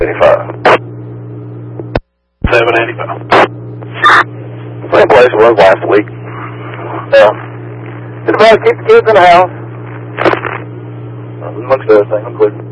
85. 785. Same place it was last week. It's about to keep the kids in the house. Amongst other things, I'm clear.